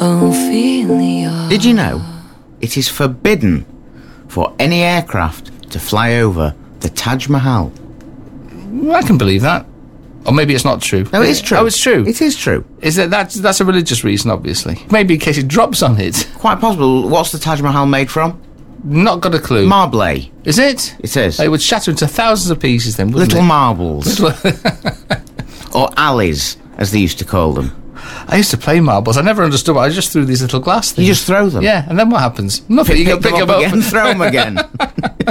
Ophelia. Did you know it is forbidden for any aircraft to fly over the Taj Mahal? I can believe that. Or maybe it's not true. No, it is true. Oh, it's true. It is true. Is that's a religious reason, obviously. Maybe in case it drops on it. Quite possible. What's the Taj Mahal made from? Not got a clue. Marble. Is it? It is. It would shatter into thousands of pieces then, wouldn't Little it? marbles. Or alleys, as they used to call them. I used to play marbles. I never understood why. I just threw these little glass things. You just throw them. Yeah, and then what happens? Nothing. You can pick them up again, throw them again.